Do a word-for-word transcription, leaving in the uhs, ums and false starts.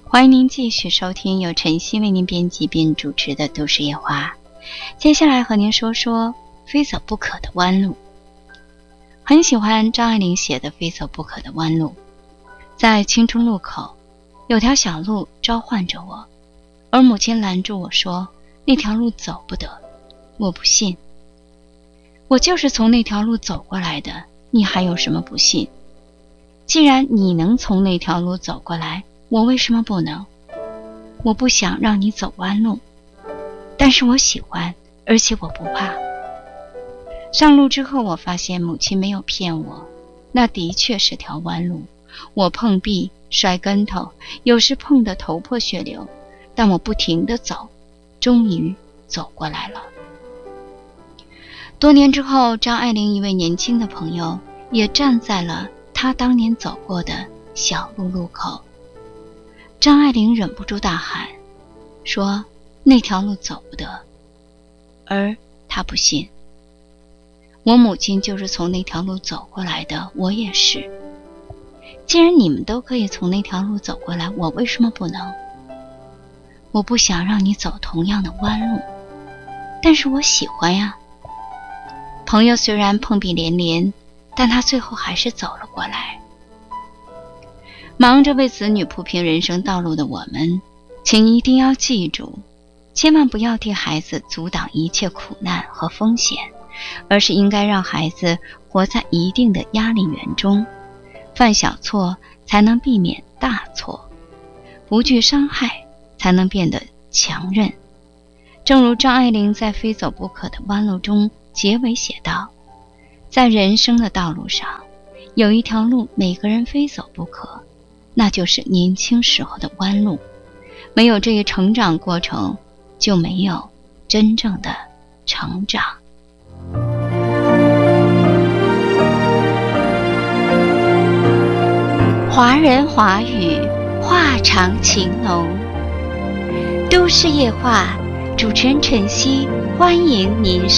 欢迎您继续收听由晨曦为您编辑并主持的都市夜话。接下来和您说说非走不可的弯路。很喜欢张爱玲写的非走不可的弯路。在青春路口，有条小路召唤着我，而母亲拦住我说，那条路走不得。我不信，我就是从那条路走过来的，你还有什么不信？既然你能从那条路走过来，我为什么不能？我不想让你走弯路，但是我喜欢，而且我不怕。上路之后，我发现母亲没有骗我，那的确是条弯路。我碰壁摔跟头，有时碰得头破血流，但我不停地走，终于走过来了。多年之后，张爱玲一位年轻的朋友也站在了她当年走过的小路路口。张爱玲忍不住大喊，说那条路走不得，而她不信。我母亲就是从那条路走过来的，我也是。既然你们都可以从那条路走过来，我为什么不能？我不想让你走同样的弯路，但是我喜欢呀。朋友虽然碰壁连连，但他最后还是走了过来。忙着为子女铺平人生道路的我们，请一定要记住，千万不要替孩子阻挡一切苦难和风险，而是应该让孩子活在一定的压力源中，犯小错才能避免大错，不惧伤害才能变得强韧。正如张爱玲在《非走不可的弯路》中结尾写道，在人生的道路上，有一条路每个人非走不可，那就是年轻时候的弯路。没有这一成长过程，就没有真正的成长。华人华语，话长情浓。都市夜话，主持人晨曦，欢迎您收